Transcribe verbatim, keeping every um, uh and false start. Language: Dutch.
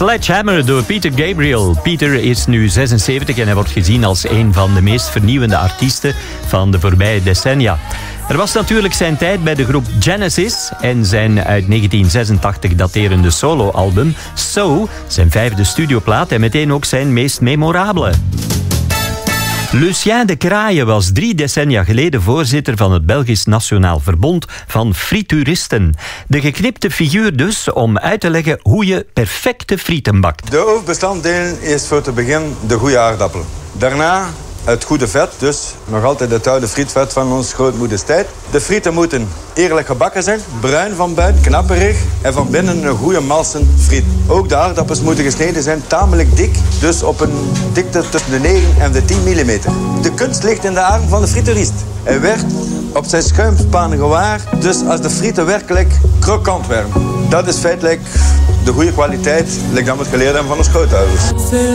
Sledgehammer door Peter Gabriel. Peter is nu zesenzeventig en hij wordt gezien als een van de meest vernieuwende artiesten van de voorbije decennia. Er was natuurlijk zijn tijd bij de groep Genesis en zijn uit negentien zesentachtig daterende soloalbum So, zijn vijfde studioplaat en meteen ook zijn meest memorabele. Lucien de Craaie was drie decennia geleden voorzitter van het Belgisch Nationaal Verbond van Frituuristen. De geknipte figuur dus om uit te leggen hoe je perfecte frieten bakt. De hoofdbestanddelen is voor te beginnen de goede aardappelen. Daarna het goede vet, dus nog altijd het oude frietvet van ons grootmoeders tijd. De frieten moeten eerlijk gebakken zijn, bruin van buiten, knapperig en van binnen een goede malsen friet. Ook de aardappels moeten gesneden zijn, tamelijk dik, dus op een dikte tussen de negen en de tien millimeter. De kunst ligt in de arm van de frituurist. Hij werd op zijn schuimspan gewaar, dus als de frieten werkelijk krokant werden. Dat is feitelijk de goede kwaliteit, like dat we het geleerd hebben van ons grootouders.